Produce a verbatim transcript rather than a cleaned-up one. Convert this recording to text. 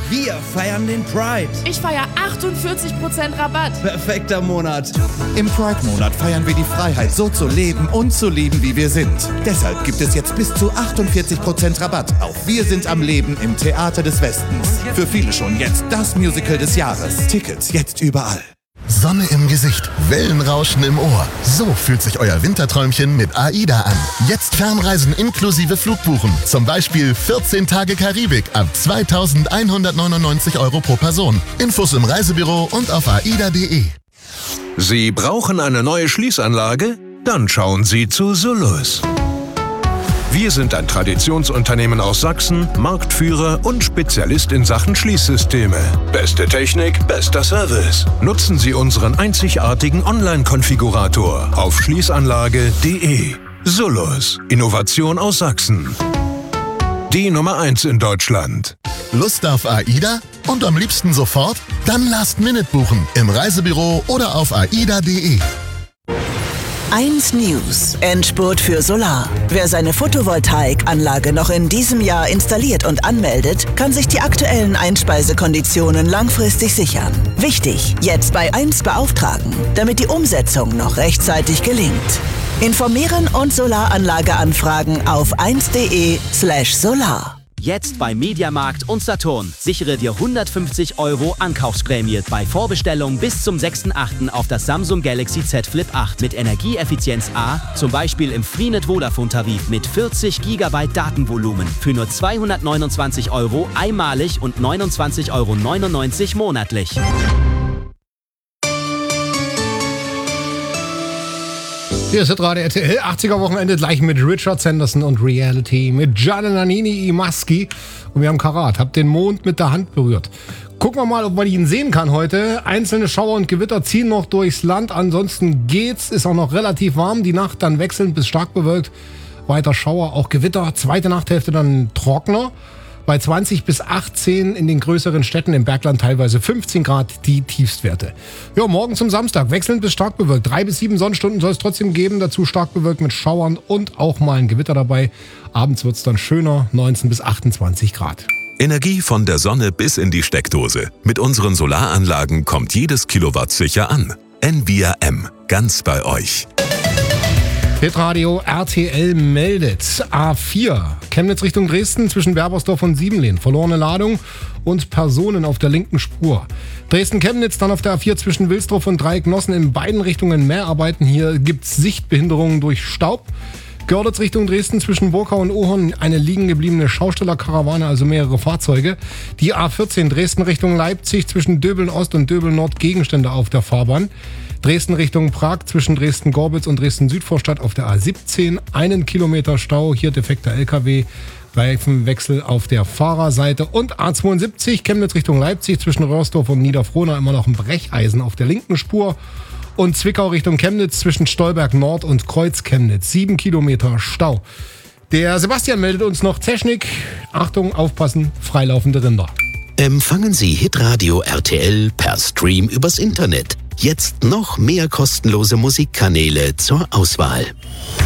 Wir feiern den Pride. Ich feiere achtundvierzig Prozent Rabatt. Perfekter Monat. Im Pride-Monat feiern wir die Freiheit, so zu leben und zu lieben, wie wir sind. Deshalb gibt es jetzt bis zu achtundvierzig Prozent Rabatt auf Wir sind am Leben im Theater des Westens. Für viele schon jetzt das Musical des Jahres. Tickets jetzt überall. Sonne im Gesicht, Wellenrauschen im Ohr. So fühlt sich euer Winterträumchen mit AIDA an. Jetzt Fernreisen inklusive Flugbuchen. Zum Beispiel vierzehn Tage Karibik ab zweitausendeinhundertneunundneunzig Euro pro Person. Infos im Reisebüro und auf aida punkt de. Sie brauchen eine neue Schließanlage? Dann schauen Sie zu Solus. Wir sind ein Traditionsunternehmen aus Sachsen, Marktführer und Spezialist in Sachen Schließsysteme. Beste Technik, bester Service. Nutzen Sie unseren einzigartigen Online-Konfigurator auf schließanlage punkt de. Solus. Innovation aus Sachsen. Die Nummer eins in Deutschland. Lust auf AIDA? Und am liebsten sofort? Dann Last Minute buchen im Reisebüro oder auf aida punkt de. eins News. Endspurt für Solar. Wer seine Photovoltaikanlage noch in diesem Jahr installiert und anmeldet, kann sich die aktuellen Einspeisekonditionen langfristig sichern. Wichtig, jetzt bei eins beauftragen, damit die Umsetzung noch rechtzeitig gelingt. Informieren und Solaranlage anfragen auf eins punkt de slash solar. Jetzt bei Mediamarkt und Saturn. Sichere dir hundertfünfzig Euro Ankaufsprämie bei Vorbestellung bis zum sechsten achten auf das Samsung Galaxy Z Flip acht mit Energieeffizienz A, zum Beispiel im Freenet Vodafone-Tarif mit vierzig Gigabyte Datenvolumen für nur zweihundertneunundzwanzig Euro einmalig und neunundzwanzig Euro neunundneunzig monatlich. Hier ist Hitradio R T L, achtziger-Wochenende gleich mit Richard Sanderson und Reality, mit Gianna Nannini Imaschi und wir haben Karat, hab den Mond mit der Hand berührt. Gucken wir mal, ob man ihn sehen kann heute. Einzelne Schauer und Gewitter ziehen noch durchs Land, ansonsten geht's, ist auch noch relativ warm, die Nacht dann wechselnd bis stark bewölkt, weiter Schauer, auch Gewitter, zweite Nachthälfte dann trockener. Bei zwanzig bis achtzehn in den größeren Städten, im Bergland teilweise fünfzehn Grad die Tiefstwerte. Ja, morgen zum Samstag wechselnd bis stark bewölkt. Drei bis sieben Sonnenstunden soll es trotzdem geben, dazu stark bewölkt mit Schauern und auch mal ein Gewitter dabei. Abends wird es dann schöner, neunzehn bis achtundzwanzig Grad. Energie von der Sonne bis in die Steckdose. Mit unseren Solaranlagen kommt jedes Kilowatt sicher an. N V R M, ganz bei euch. Hitradio R T L meldet A vier, Chemnitz Richtung Dresden zwischen Werbersdorf und Siebenlehn. Verlorene Ladung und Personen auf der linken Spur. Dresden-Chemnitz dann auf der A vier zwischen Wilsdorf und Dreiecknossen in beiden Richtungen Mehrarbeiten. Hier gibt's Sichtbehinderungen durch Staub. Görlitz Richtung Dresden zwischen Burkau und Ohorn eine liegen gebliebene Schaustellerkarawane, also mehrere Fahrzeuge. Die A vierzehn Dresden Richtung Leipzig zwischen Döbeln Ost und Döbeln Nord Gegenstände auf der Fahrbahn. Dresden Richtung Prag zwischen Dresden-Gorbitz und Dresden-Südvorstadt auf der A siebzehn. Einen Kilometer Stau, hier defekter L K W. Reifenwechsel auf der Fahrerseite. Und A zweiundsiebzig Chemnitz Richtung Leipzig zwischen Röhrsdorf und Niederfrohna immer noch ein Brecheisen auf der linken Spur. Und Zwickau Richtung Chemnitz zwischen Stolberg Nord und Kreuz Chemnitz. Sieben Kilometer Stau. Der Sebastian meldet uns noch Technik. Achtung, aufpassen, freilaufende Rinder. Empfangen Sie Hitradio R T L per Stream übers Internet. Jetzt noch mehr kostenlose Musikkanäle zur Auswahl.